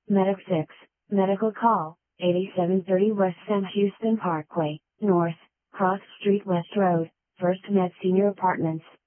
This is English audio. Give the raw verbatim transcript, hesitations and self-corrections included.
Medic six, medical call, eighty-seven thirty West Sam Houston Parkway, North, Cross Street West Road, First Med Senior Apartments.